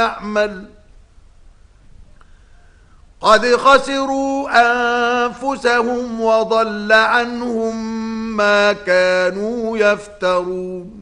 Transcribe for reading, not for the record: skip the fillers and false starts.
يعمل قد خسروا أنفسهم وضل عنهم ما كانوا يفترون